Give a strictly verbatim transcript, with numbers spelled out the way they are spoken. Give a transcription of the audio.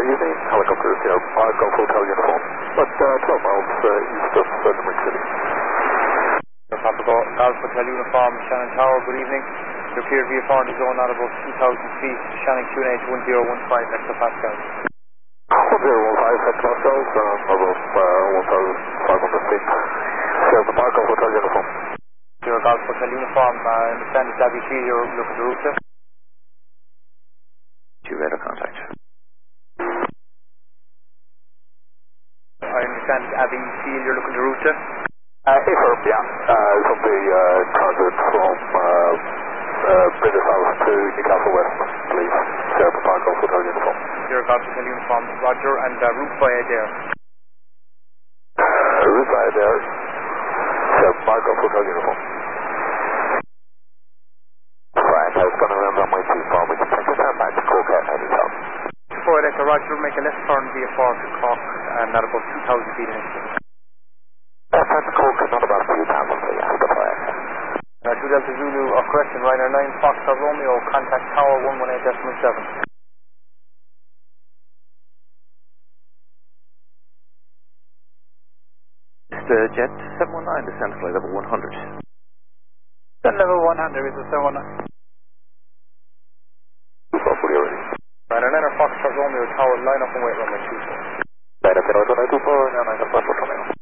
evening, helicopter Sierra five Golf Hotel uniform, but uh, twelve miles uh, east of uh, Limerick City. Papa Golf Hotel uniform, Shannon Tower, good evening. You appear to be a foreign zone at about two thousand feet, Shannon Q N H one zero one five hectopascals. one zero one five hectopascals, um, about uh, one thousand five hundred feet. Sierra Park Golf Hotel uniform. Sierra Golf Hotel uniform, uh, I understand it's Abbey Field you're looking to route to? Two radar contact. I understand it's Abbey Field you're looking to route to? Uh, affirm, yeah. Uh, from the uh, transit from uh, uh, British House to Newcastle West, please. Sierra Park Golf Hotel uniform. Sierra Golf Hotel uniform, Roger, and uh, route via there. Uh, route via there. Sierra Park Golf Hotel uniform. Right, I was going to remember my two form. We can take a turn back to Coquette anytime. Before that, Roger, make a left turn via four to Cork, and at about two thousand feet in distance. Left turn to Coquette, not about two thousand feet, that's the fire. Uh, two Delta Zulu, or correction, Ryanair nine, Foxtrot Romeo, contact tower one one eight point seven. The jet seven one nine, descend flight level one hundred. Descend level one hundred, is it seven one nine? Two four, fully ready. Ryanair nine or Foxtrot Romeo, tower, line up and wait runway two four.